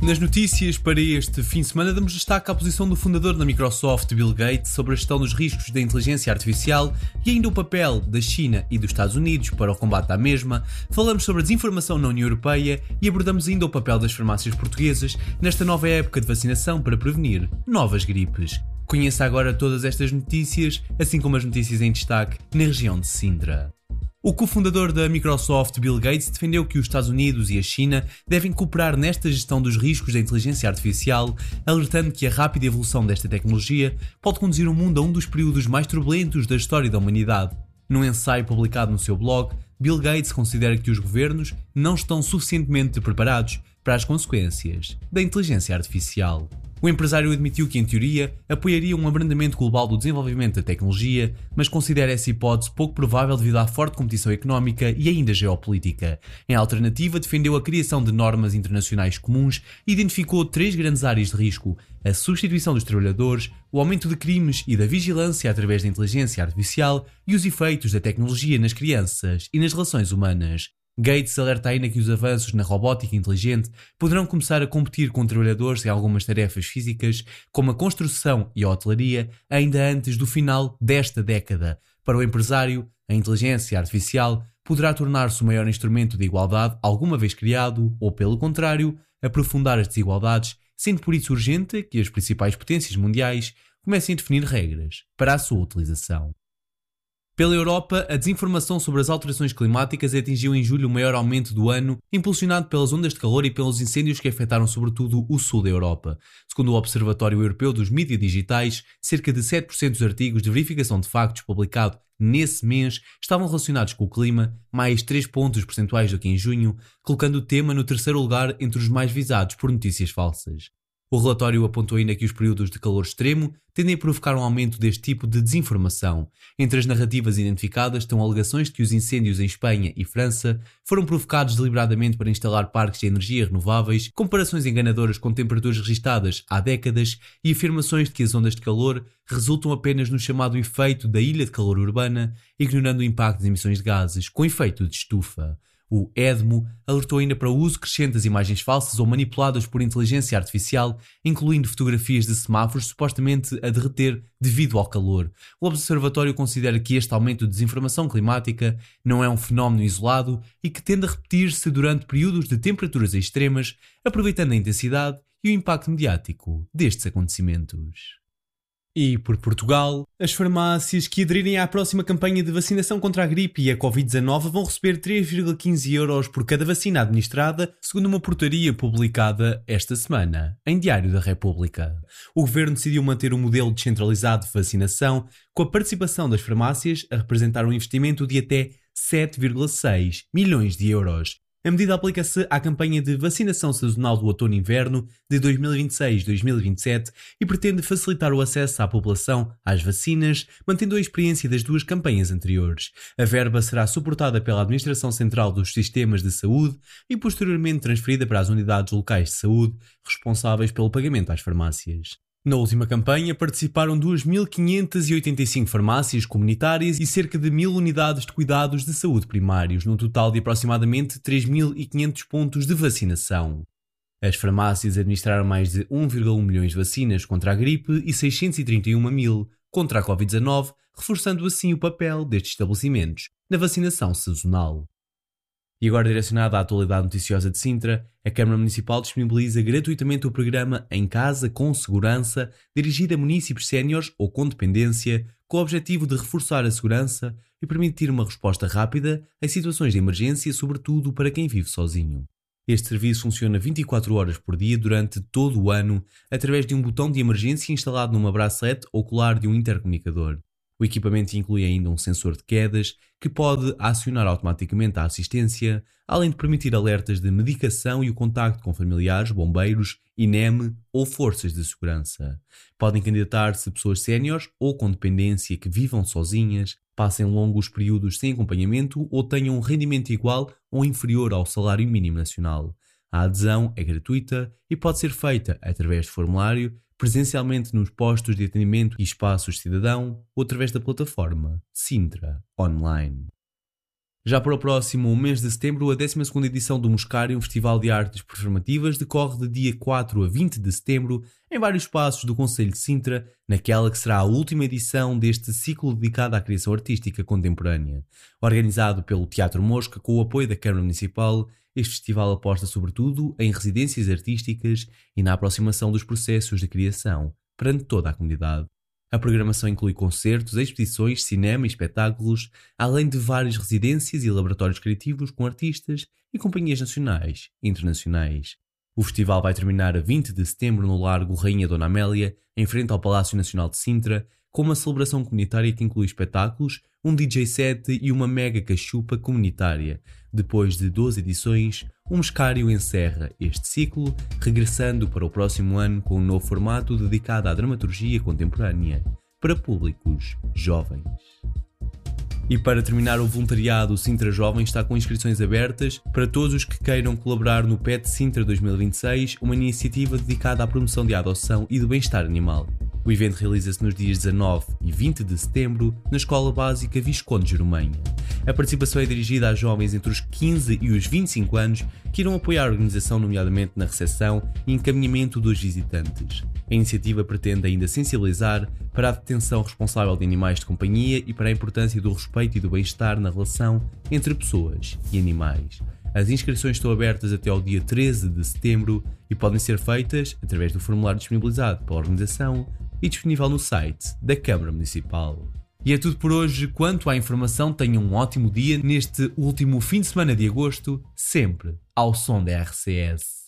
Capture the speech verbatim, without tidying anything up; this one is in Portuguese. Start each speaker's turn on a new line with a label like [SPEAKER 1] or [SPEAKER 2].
[SPEAKER 1] Nas notícias para este fim de semana damos destaque à posição do fundador da Microsoft, Bill Gates, sobre a gestão dos riscos da inteligência artificial e ainda o papel da China e dos Estados Unidos para o combate à mesma. Falamos sobre a desinformação na União Europeia e abordamos ainda o papel das farmácias portuguesas nesta nova época de vacinação para prevenir novas gripes. Conheça agora todas estas notícias, assim como as notícias em destaque na região de Sintra. O cofundador da Microsoft, Bill Gates, defendeu que os Estados Unidos e a China devem cooperar nesta gestão dos riscos da inteligência artificial, alertando que a rápida evolução desta tecnologia pode conduzir o mundo a um dos períodos mais turbulentos da história da humanidade. Num ensaio publicado no seu blog, Bill Gates considera que os governos não estão suficientemente preparados para as consequências da inteligência artificial. O empresário admitiu que, em teoria, apoiaria um abrandamento global do desenvolvimento da tecnologia, mas considera essa hipótese pouco provável devido à forte competição económica e ainda geopolítica. Em alternativa, defendeu a criação de normas internacionais comuns e identificou três grandes áreas de risco: a substituição dos trabalhadores, o aumento de crimes e da vigilância através da inteligência artificial e os efeitos da tecnologia nas crianças e nas relações humanas. Gates alerta ainda que os avanços na robótica inteligente poderão começar a competir com trabalhadores em algumas tarefas físicas, como a construção e a hotelaria, ainda antes do final desta década. Para o empresário, a inteligência artificial poderá tornar-se o maior instrumento de igualdade alguma vez criado, ou, pelo contrário, aprofundar as desigualdades, sendo por isso urgente que as principais potências mundiais comecem a definir regras para a sua utilização. Pela Europa, a desinformação sobre as alterações climáticas atingiu em julho o maior aumento do ano, impulsionado pelas ondas de calor e pelos incêndios que afetaram sobretudo o sul da Europa. Segundo o Observatório Europeu dos Mídias Digitais, cerca de sete por cento dos artigos de verificação de factos publicados nesse mês estavam relacionados com o clima, mais três pontos percentuais do que em junho, colocando o tema no terceiro lugar entre os mais visados por notícias falsas. O relatório apontou ainda que os períodos de calor extremo tendem a provocar um aumento deste tipo de desinformação. Entre as narrativas identificadas estão alegações de que os incêndios em Espanha e França foram provocados deliberadamente para instalar parques de energia renováveis, comparações enganadoras com temperaturas registadas há décadas e afirmações de que as ondas de calor resultam apenas no chamado efeito da ilha de calor urbana, ignorando o impacto das emissões de gases com efeito de estufa. O EDMO alertou ainda para o uso crescente das imagens falsas ou manipuladas por inteligência artificial, incluindo fotografias de semáforos supostamente a derreter devido ao calor. O observatório considera que este aumento de desinformação climática não é um fenómeno isolado e que tende a repetir-se durante períodos de temperaturas extremas, aproveitando a intensidade e o impacto mediático destes acontecimentos. E por Portugal, as farmácias que aderirem à próxima campanha de vacinação contra a gripe e a covid dezanove vão receber três vírgula quinze euros por cada vacina administrada, segundo uma portaria publicada esta semana, em Diário da República. O Governo decidiu manter um modelo descentralizado de vacinação, com a participação das farmácias a representar um investimento de até sete vírgula seis milhões de euros. A medida aplica-se à campanha de vacinação sazonal do outono-inverno de dois mil e vinte e seis a dois mil e vinte e sete e pretende facilitar o acesso à população às vacinas, mantendo a experiência das duas campanhas anteriores. A verba será suportada pela Administração Central dos Sistemas de Saúde e posteriormente transferida para as unidades locais de saúde, responsáveis pelo pagamento às farmácias. Na última campanha participaram duas mil quinhentas e oitenta e cinco farmácias comunitárias e cerca de mil unidades de cuidados de saúde primários, num total de aproximadamente três mil e quinhentos pontos de vacinação. As farmácias administraram mais de um vírgula um milhões de vacinas contra a gripe e seiscentos e trinta e um mil contra a covid dezanove, reforçando assim o papel destes estabelecimentos na vacinação sazonal. E agora, direcionada à atualidade noticiosa de Sintra, a Câmara Municipal disponibiliza gratuitamente o programa Em Casa com Segurança, dirigido a munícipes séniores ou com dependência, com o objetivo de reforçar a segurança e permitir uma resposta rápida em situações de emergência, sobretudo para quem vive sozinho. Este serviço funciona vinte e quatro horas por dia durante todo o ano, através de um botão de emergência instalado numa bracelete ou colar de um intercomunicador. O equipamento inclui ainda um sensor de quedas que pode acionar automaticamente a assistência, além de permitir alertas de medicação e o contacto com familiares, bombeiros, I N E M ou forças de segurança. Podem candidatar-se pessoas séniores ou com dependência que vivam sozinhas, passem longos períodos sem acompanhamento ou tenham um rendimento igual ou inferior ao salário mínimo nacional. A adesão é gratuita e pode ser feita através de formulário, presencialmente nos postos de atendimento e espaços cidadão ou através da plataforma Sintra Online. Já para o próximo mês de setembro, a décima segunda edição do Muscário, um festival de artes performativas, decorre de dia quatro a vinte de setembro em vários espaços do concelho de Sintra, naquela que será a última edição deste ciclo dedicado à criação artística contemporânea. Organizado pelo Teatro Mosca com o apoio da Câmara Municipal, este festival aposta sobretudo em residências artísticas e na aproximação dos processos de criação perante toda a comunidade. A programação inclui concertos, exposições, cinema e espetáculos, além de várias residências e laboratórios criativos com artistas e companhias nacionais e internacionais. O festival vai terminar a vinte de setembro no Largo Rainha Dona Amélia, em frente ao Palácio Nacional de Sintra, com uma celebração comunitária que inclui espetáculos, um D J set e uma mega cachupa comunitária. Depois de doze edições, o Muscário encerra este ciclo, regressando para o próximo ano com um novo formato dedicado à dramaturgia contemporânea, para públicos jovens. E para terminar, o voluntariado o Sintra Jovem está com inscrições abertas para todos os que queiram colaborar no P E T Sintra dois mil e vinte e seis, uma iniciativa dedicada à promoção de adoção e do bem-estar animal. O evento realiza-se nos dias dezanove e vinte de setembro na Escola Básica Visconde Jeromanha. A participação é dirigida a jovens entre os quinze e os vinte e cinco anos que irão apoiar a organização, nomeadamente na recepção e encaminhamento dos visitantes. A iniciativa pretende ainda sensibilizar para a detenção responsável de animais de companhia e para a importância do respeito e do bem-estar na relação entre pessoas e animais. As inscrições estão abertas até ao dia treze de setembro e podem ser feitas através do formulário disponibilizado pela organização e disponível no site da Câmara Municipal. E é tudo por hoje. Quanto à informação, tenham um ótimo dia neste último fim de semana de agosto, sempre ao som da R C S.